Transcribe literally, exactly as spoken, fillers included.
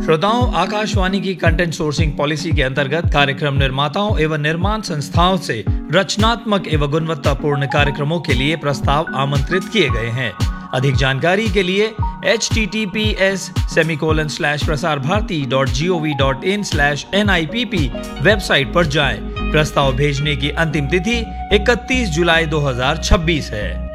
श्रोताओं, आकाशवाणी की content sourcing policy के अंतर्गत कार्यक्रम निर्माताओं एवं निर्माण संस्थाओं से रचनात्मक एवं गुणवत्तापूर्ण कार्यक्रमों के लिए प्रस्ताव आमंत्रित किए गए हैं। अधिक जानकारी के लिए H T T P S semicolon slash Prasar Bharati dot G O V dot in slash N I P P website पर जाएं। प्रस्ताव भेजने की अंतिम तिथि इकतीस जुलाई दो हजार छब्बीस है।